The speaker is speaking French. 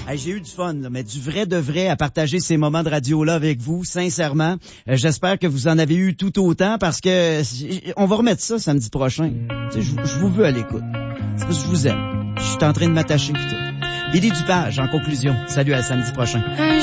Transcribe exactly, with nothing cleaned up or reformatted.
Hey, j'ai eu du fun, là, mais du vrai de vrai à partager ces moments de radio-là avec vous, sincèrement. Euh, j'espère que vous en avez eu tout autant parce que on va remettre ça samedi prochain. Tu sais, je, je vous veux à l'écoute. C'est parce que je vous aime. Je suis en train de m'attacher pis tout. Billy Dupage, en conclusion. Salut à samedi prochain.